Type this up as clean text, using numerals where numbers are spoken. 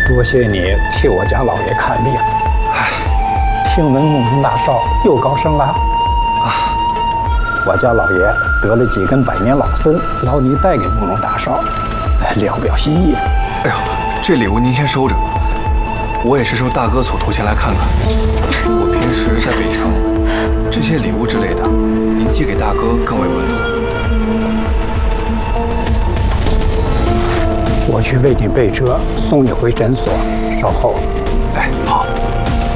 多谢你替我家老爷看病。 唉， 听闻慕容大少又高升了啊， 我家老爷得了几根百年老参，劳你带给慕容大少，聊表心意。 哎呦，这礼物您先收着，我也是受大哥所托前来看看。我平时在北城，这些礼物之类的，您寄给大哥更为稳妥。 我去为你备车，送你回诊所，稍后。 哎，好。